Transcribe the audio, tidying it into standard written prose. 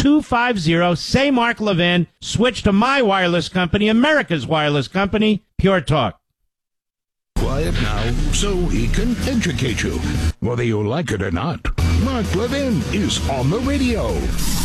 250. Say Mark Levin. Switch to my wireless company, America's wireless company, Pure Talk. Quiet now so he can educate you, whether you like it or not. Mark Levin is on the radio.